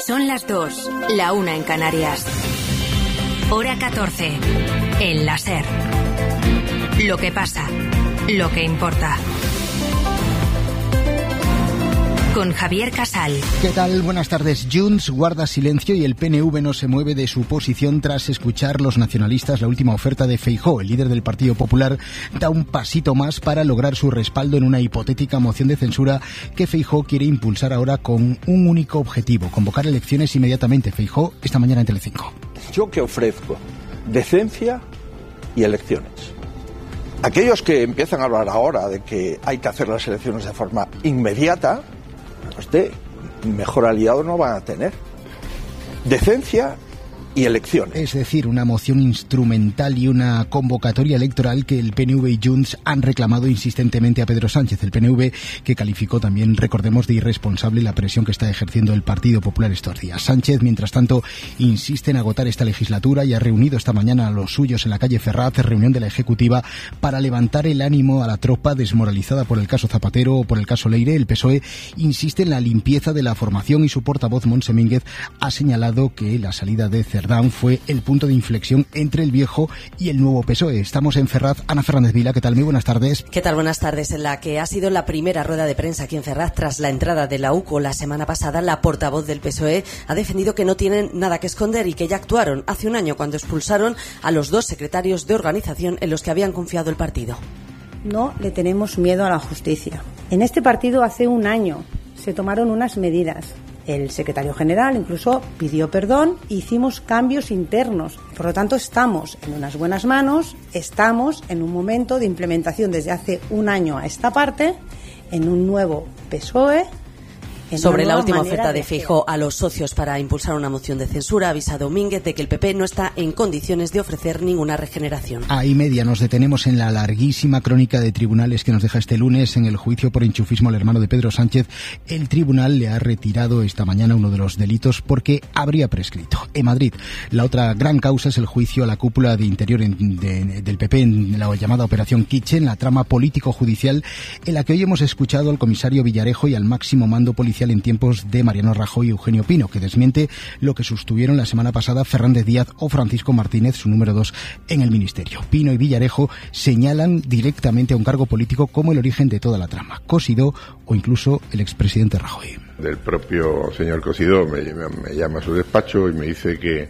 Son las 2, la 1 en Canarias. Hora 14, en la SER. Lo que pasa, lo que importa. Con Javier Casal. ¿Qué tal? Buenas tardes. Junts guarda silencio y el PNV no se mueve de su posición tras escuchar los nacionalistas la última oferta de Feijóo. El líder del Partido Popular da un pasito más para lograr su respaldo en una hipotética moción de censura que Feijóo quiere impulsar ahora con un único objetivo: convocar elecciones inmediatamente. Feijóo esta mañana en Telecinco. Yo que ofrezco decencia y elecciones. Aquellos que empiezan a hablar ahora de que hay que hacer las elecciones de forma inmediata, mejor aliado no van a tener. Decencia y elecciones. Es decir, una moción instrumental y una convocatoria electoral que el PNV y Junts han reclamado insistentemente a Pedro Sánchez. El PNV que calificó también, recordemos, de irresponsable la presión que está ejerciendo el Partido Popular estos días. Sánchez, mientras tanto, insiste en agotar esta legislatura y ha reunido esta mañana a los suyos en la calle Ferraz, reunión de la Ejecutiva, para levantar el ánimo a la tropa desmoralizada por el caso Zapatero o por el caso Leire. El PSOE insiste en la limpieza de la formación y su portavoz, Montse Mínguez, ha señalado que la salida de Cerdán fue el punto de inflexión entre el viejo y el nuevo PSOE. Estamos en Ferraz. Ana Fernández Vila, ¿qué tal? Muy buenas tardes. ¿Qué tal? Buenas tardes. En la que ha sido la primera rueda de prensa aquí en Ferraz tras la entrada de la UCO la semana pasada, la portavoz del PSOE ha defendido que no tienen nada que esconder y que ya actuaron hace un año cuando expulsaron a los dos secretarios de organización en los que habían confiado el partido. No le tenemos miedo a la justicia. En este partido hace un año se tomaron unas medidas. El secretario general incluso pidió perdón e hicimos cambios internos. Por lo tanto, estamos en unas buenas manos, estamos en un momento de implementación desde hace un año a esta parte, en un nuevo PSOE. Sobre la última oferta de Feijóo a los socios para impulsar una moción de censura, ha avisado Mínguez de que el PP no está en condiciones de ofrecer ninguna regeneración. A y media nos detenemos en la larguísima crónica de tribunales que nos deja este lunes en el juicio por enchufismo al hermano de Pedro Sánchez. El tribunal le ha retirado esta mañana uno de los delitos porque habría prescrito. En Madrid, la otra gran causa es el juicio a la cúpula de interior del PP en la llamada Operación Kitchen, la trama político-judicial en la que hoy hemos escuchado al comisario Villarejo y al máximo mando policial en tiempos de Mariano Rajoy y Eugenio Pino, que desmiente lo que sostuvieron la semana pasada Fernández Díaz o Francisco Martínez, su número 2 en el ministerio. Pino y Villarejo señalan directamente a un cargo político como el origen de toda la trama, Cosidó o incluso el expresidente Rajoy. Del propio señor Cosidó me llama a su despacho y me dice que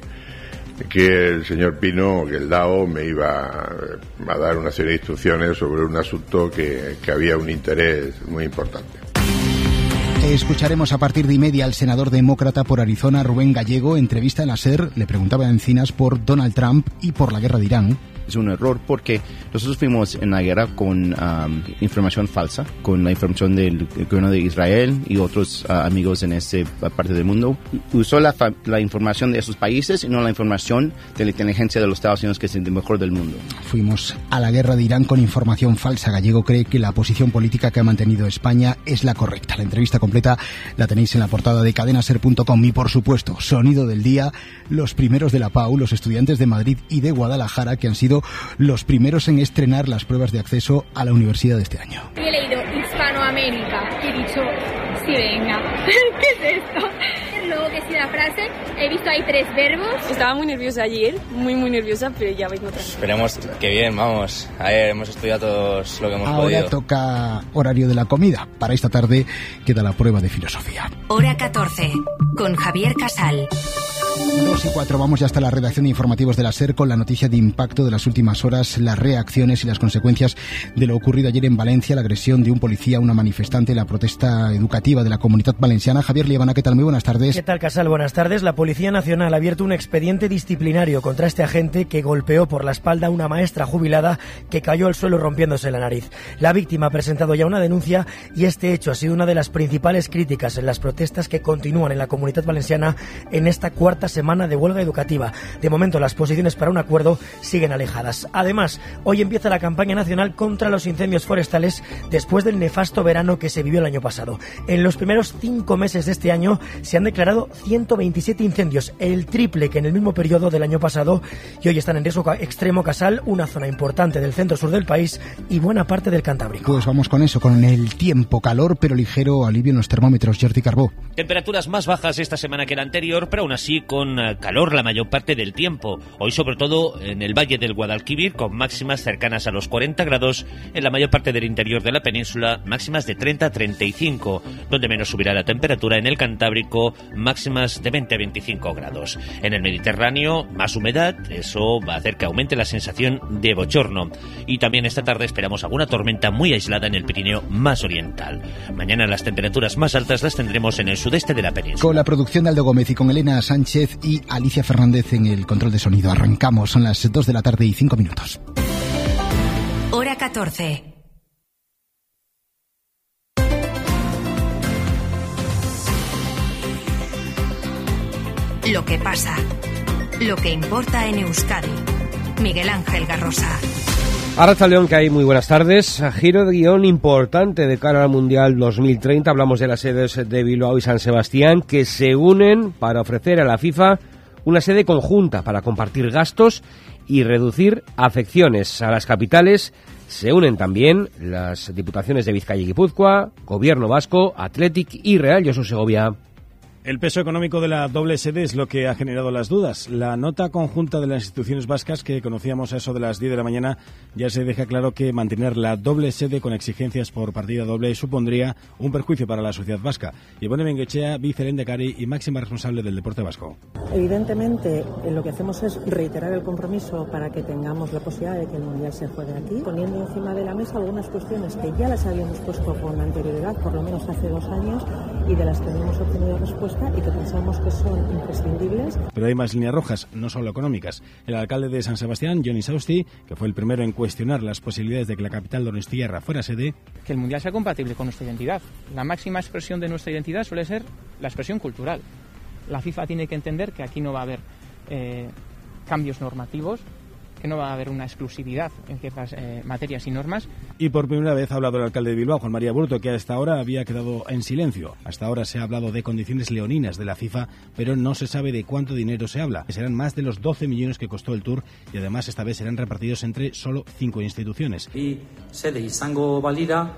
el señor Pino, que el DAO, me iba a dar una serie de instrucciones sobre un asunto que había un interés muy importante. Escucharemos a partir de y media al senador demócrata por Arizona, Rubén Gallego. Entrevista en la SER, le preguntaba a Encinas por Donald Trump y por la guerra de Irán. Es un error porque nosotros fuimos en la guerra con información falsa, con la información del gobierno de Israel y otros amigos en esta parte del mundo. Usó la información de esos países y no la información de la inteligencia de los Estados Unidos, que es el mejor del mundo. Fuimos a la guerra de Irán con información falsa. Gallego cree que la posición política que ha mantenido España es la correcta. La entrevista completa la tenéis en la portada de cadenaser.com y, por supuesto, sonido del día, los primeros de la PAU, los estudiantes de Madrid y de Guadalajara, que han sido los primeros en estrenar las pruebas de acceso a la universidad de este año. Yo he leído Hispanoamérica y he dicho, sí, venga, ¿qué es esto? Luego que sí la frase, he visto ahí 3 verbos. Estaba muy nerviosa ayer, muy nerviosa, pero ya vengo tranquila. Esperemos que bien, vamos. Ayer hemos estudiado todos lo que hemos podido. Ahora toca horario de la comida. Para esta tarde queda la prueba de filosofía. Hora 14, con Javier Casal. 2:04, vamos ya hasta la redacción de informativos de la SER con la noticia de impacto de las últimas horas, las reacciones y las consecuencias de lo ocurrido ayer en Valencia, la agresión de un policía a una manifestante, la protesta educativa de la Comunidad Valenciana. Javier Liebana, ¿qué tal? Muy buenas tardes. ¿Qué tal, Casal? Buenas tardes. La Policía Nacional ha abierto un expediente disciplinario contra este agente que golpeó por la espalda a una maestra jubilada que cayó al suelo rompiéndose la nariz. La víctima ha presentado ya una denuncia y este hecho ha sido una de las principales críticas en las protestas que continúan en la Comunidad Valenciana en esta cuarta 4ª semana de huelga educativa. De momento, las posiciones para un acuerdo siguen alejadas. Además, hoy empieza la campaña nacional contra los incendios forestales después del nefasto verano que se vivió el año pasado. En los primeros 5 meses de este año se han declarado 127 incendios, el triple que en el mismo periodo del año pasado, y hoy están en riesgo extremo Casal, una zona importante del centro-sur del país y buena parte del Cantábrico. Pues vamos con eso, con el tiempo, calor pero ligero alivio en los termómetros. Jordi Carbó. Temperaturas más bajas esta semana que la anterior, pero aún así con calor la mayor parte del tiempo. Hoy sobre todo en el valle del Guadalquivir, con máximas cercanas a los 40 grados, en la mayor parte del interior de la península, máximas de 30 a 35, donde menos subirá la temperatura en el Cantábrico, máximas de 20 a 25 grados. En el Mediterráneo, más humedad, eso va a hacer que aumente la sensación de bochorno. Y también esta tarde esperamos alguna tormenta muy aislada en el Pirineo más oriental. Mañana las temperaturas más altas las tendremos en el sudeste de la península. Con la producción de Aldo Gómez y con Elena Sánchez y Alicia Fernández en el control de sonido. Arrancamos, son las 2 de la tarde y 5 minutos. Hora 14. Lo que pasa, lo que importa en Euskadi. Miguel Ángel Garrosa. Arratsaldeon, que hay muy buenas tardes. Giro de guión importante de cara al Mundial 2030. Hablamos de las sedes de Bilbao y San Sebastián que se unen para ofrecer a la FIFA una sede conjunta para compartir gastos y reducir afecciones. A las capitales se unen también las diputaciones de Vizcaya y Guipúzcoa, Gobierno Vasco, Athletic y Real Josu Segovia. El peso económico de la doble sede es lo que ha generado las dudas. La nota conjunta de las instituciones vascas que conocíamos a eso de las 10 de la mañana ya se deja claro que mantener la doble sede con exigencias por partida doble supondría un perjuicio para la sociedad vasca. Yvonne Bengoechea, vicelehendakari y máxima responsable del deporte vasco. Evidentemente, lo que hacemos es reiterar el compromiso para que tengamos la posibilidad de que el Mundial se juegue aquí, poniendo encima de la mesa algunas cuestiones que ya las habíamos puesto con anterioridad, por lo menos hace 2 años, y de las que no hemos obtenido respuesta y que pensamos que son imprescindibles. Pero hay más líneas rojas, no solo económicas. El alcalde de San Sebastián, Johnny Sausti, que fue el primero en cuestionar las posibilidades de que la capital donostiarra fuera sede. Que el Mundial sea compatible con nuestra identidad. La máxima expresión de nuestra identidad suele ser la expresión cultural. La FIFA tiene que entender que aquí no va a haber cambios normativos, que no va a haber una exclusividad en ciertas materias y normas. Y por primera vez ha hablado el alcalde de Bilbao, Juan María Burto, que hasta ahora había quedado en silencio. Hasta ahora se ha hablado de condiciones leoninas de la FIFA, pero no se sabe de cuánto dinero se habla. Serán más de los 12 millones que costó el Tour y además esta vez serán repartidos entre solo 5 instituciones. Y sede izango balira,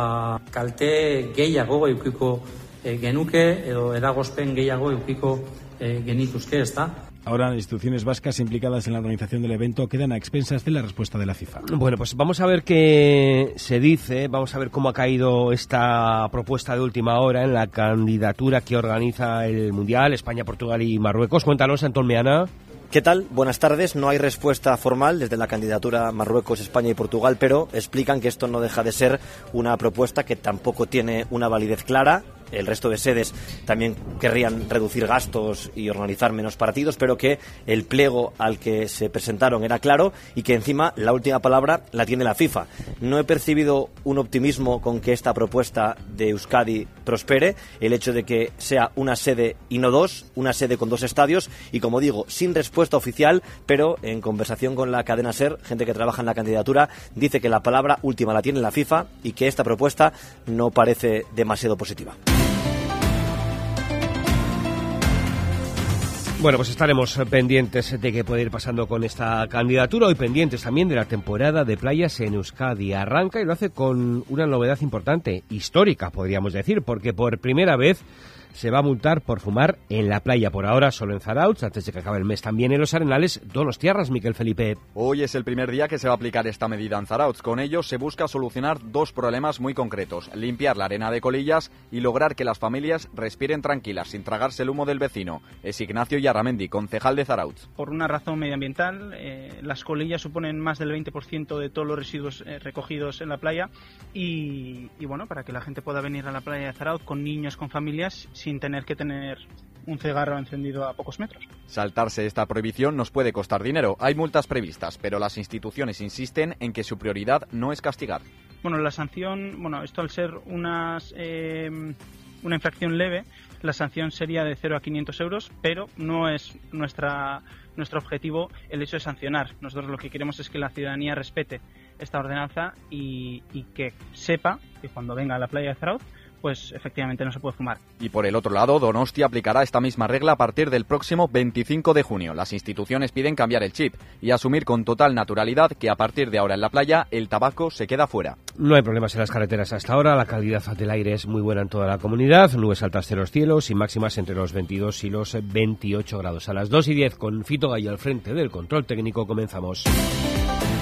kalte gehiago edukiko genuke edo eragozpen gehiago edukiko genituzke, ezta? Ahora las instituciones vascas implicadas en la organización del evento quedan a expensas de la respuesta de la FIFA. Bueno, pues vamos a ver qué se dice, vamos a ver cómo ha caído esta propuesta de última hora en la candidatura que organiza el Mundial, España, Portugal y Marruecos. Cuéntanos, Antón Meana. ¿Qué tal? Buenas tardes. No hay respuesta formal desde la candidatura Marruecos, España y Portugal, pero explican que esto no deja de ser una propuesta que tampoco tiene una validez clara. El resto de sedes también querrían reducir gastos y organizar menos partidos, pero que el pliego al que se presentaron era claro y que encima la última palabra la tiene la FIFA. No he percibido un optimismo con que esta propuesta de Euskadi prospere, el hecho de que sea una sede y no 2, una sede con 2 estadios y, como digo, sin respuesta oficial, pero en conversación con la cadena SER, gente que trabaja en la candidatura dice que la palabra última la tiene la FIFA y que esta propuesta no parece demasiado positiva. Bueno, pues estaremos pendientes de qué puede ir pasando con esta candidatura. Hoy pendientes también de la temporada de playas en Euskadi. Arranca y lo hace con una novedad importante, histórica podríamos decir, porque por primera vez se va a multar por fumar en la playa. Por ahora solo en Zarautz, antes de que acabe el mes también en los Arenales donostiarras. Miquel Felipe. Hoy es el primer día que se va a aplicar esta medida en Zarautz. Con ello se busca solucionar 2 problemas muy concretos: limpiar la arena de colillas y lograr que las familias respiren tranquilas sin tragarse el humo del vecino. Es Ignacio Yarramendi, concejal de Zarautz. Por una razón medioambiental, las colillas suponen más del 20% de todos los residuos recogidos en la playa y bueno, para que la gente pueda venir a la playa de Zarautz con niños, con familias, sin tener que tener un cigarro encendido a pocos metros. Saltarse esta prohibición nos puede costar dinero. Hay multas previstas, pero las instituciones insisten en que su prioridad no es castigar. Bueno, la sanción, esto al ser unas una infracción leve, la sanción sería de 0 a 500 euros, pero no es nuestro objetivo el hecho de sancionar. Nosotros lo que queremos es que la ciudadanía respete esta ordenanza y que sepa que cuando venga a la playa de Zarautz, pues efectivamente no se puede fumar. Y por el otro lado, Donostia aplicará esta misma regla a partir del próximo 25 de junio. Las instituciones piden cambiar el chip y asumir con total naturalidad que a partir de ahora en la playa el tabaco se queda fuera. No hay problemas en las carreteras hasta ahora, la calidad del aire es muy buena en toda la comunidad, nubes altas de los cielos y máximas entre los 22 y los 28 grados. A las 2:10 con Fito Gallo al frente del control técnico comenzamos.